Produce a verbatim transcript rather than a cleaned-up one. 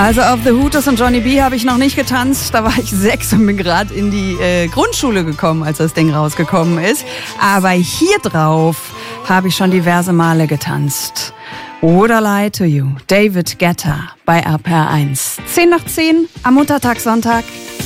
Also auf The Hooters und Johnny B habe ich noch nicht getanzt. Da war ich sechs und bin gerade in die äh, Grundschule gekommen, als das Ding rausgekommen ist. Aber hier drauf habe ich schon diverse Male getanzt. Oder Lie to You, David Guetta bei R P R eins. zehn nach zehn am Muttertag, Sonntag.